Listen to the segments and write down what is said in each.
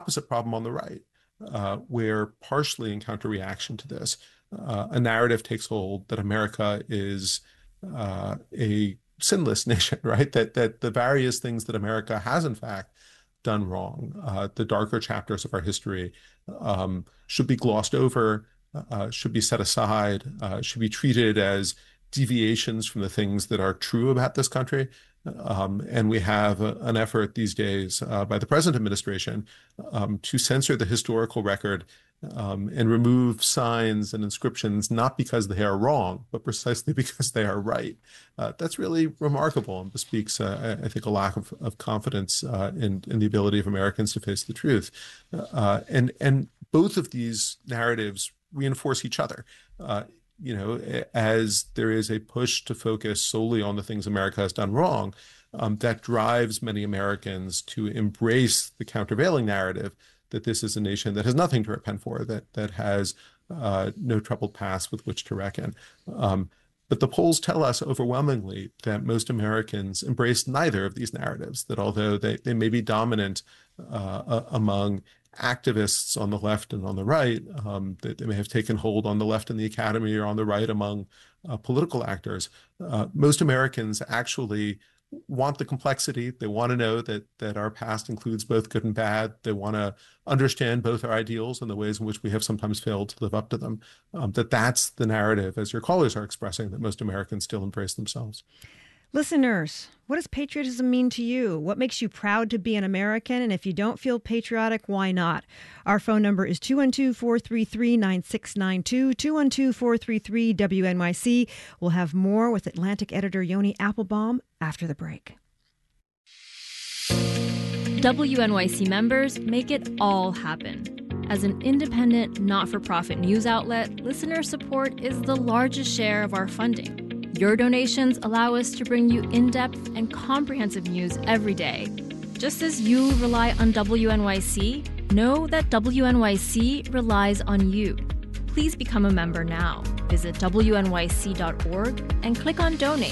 opposite problem on the right, where partially in counter-reaction to this, a narrative takes hold that America is a sinless nation, right? That the various things that America has in fact done wrong, the darker chapters of our history, should be glossed over, should be set aside, should be treated as deviations from the things that are true about this country. And we have an effort these days by the present administration to censor the historical record and remove signs and inscriptions, not because they are wrong, but precisely because they are right. That's really remarkable and bespeaks, I think, a lack of confidence in the ability of Americans to face the truth. And both of these narratives reinforce each other. As there is a push to focus solely on the things America has done wrong, that drives many Americans to embrace the countervailing narrative that this is a nation that has nothing to repent for, that has no troubled past with which to reckon. But the polls tell us overwhelmingly that most Americans embrace neither of these narratives, that although they may be dominant among activists on the left and on the right, that they may have taken hold on the left in the academy or on the right among political actors, most Americans actually want the complexity. They want to know that our past includes both good and bad. They want to understand both our ideals and the ways in which we have sometimes failed to live up to them. That's the narrative, as your callers are expressing, that most Americans still embrace themselves. Listeners, what does patriotism mean to you? What makes you proud to be an American? And if you don't feel patriotic, why not? Our phone number is 212-433-9692, 212-433-WNYC. We'll have more with Atlantic editor Yoni Applebaum after the break. WNYC members make it all happen. As an independent, not-for-profit news outlet, listener support is the largest share of our funding. Your donations allow us to bring you in-depth and comprehensive news every day. Just as you rely on WNYC, know that WNYC relies on you. Please become a member now. Visit WNYC.org and click on Donate.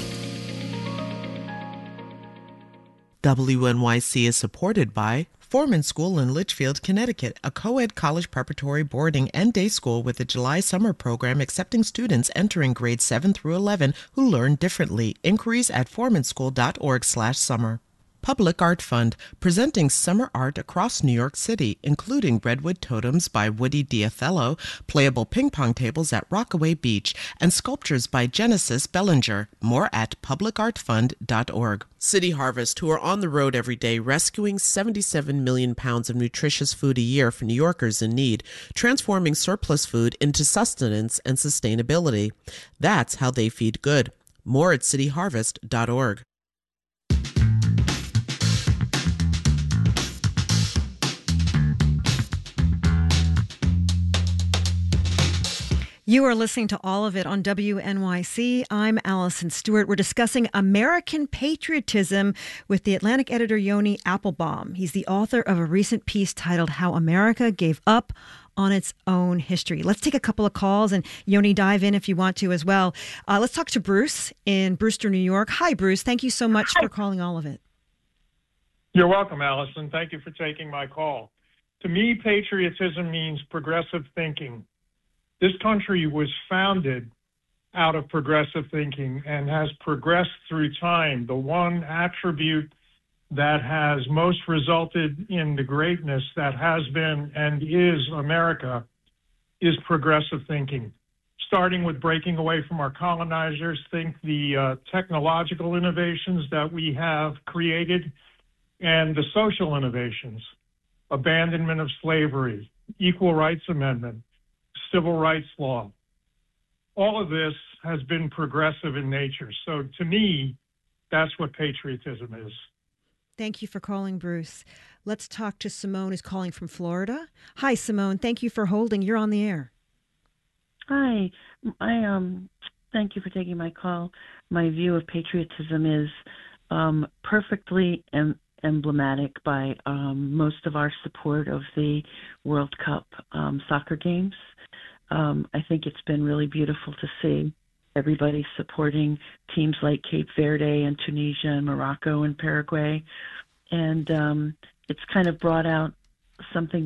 WNYC is supported by Foreman School in Litchfield, Connecticut, a co-ed college preparatory boarding and day school with a July summer program accepting students entering grades 7 through 11 who learn differently. Inquiries at formanschool.org/summer. Public Art Fund, presenting summer art across New York City, including Redwood Totems by Woody Diothello, playable ping pong tables at Rockaway Beach, and sculptures by Genesis Bellinger. More at publicartfund.org. City Harvest, who are on the road every day rescuing 77 million pounds of nutritious food a year for New Yorkers in need, transforming surplus food into sustenance and sustainability. That's how they feed good. More at cityharvest.org. You are listening to All of It on WNYC. I'm Allison Stewart. We're discussing American patriotism with the Atlantic editor Yoni Applebaum. He's the author of a recent piece titled How America Gave Up on Its Own History. Let's take a couple of calls, and Yoni, dive in if you want to as well. Let's talk to Bruce in Brewster, New York. Hi, Bruce. Thank you so much for calling All of It. You're welcome, Allison. Thank you for taking my call. To me, patriotism means progressive thinking. This country was founded out of progressive thinking and has progressed through time. The one attribute that has most resulted in the greatness that has been and is America is progressive thinking. Starting with breaking away from our colonizers, think the technological innovations that we have created and the social innovations, abandonment of slavery, equal rights amendment, civil rights law. All of this has been progressive in nature. So to me, that's what patriotism is. Thank you for calling, Bruce. Let's talk to Simone, who's calling from Florida. Hi, Simone. Thank you for holding. You're on the air. Hi. Thank you for taking my call. My view of patriotism is perfectly emblematic by most of our support of the World Cup soccer games. I think it's been really beautiful to see everybody supporting teams like Cape Verde and Tunisia and Morocco and Paraguay. And it's kind of brought out something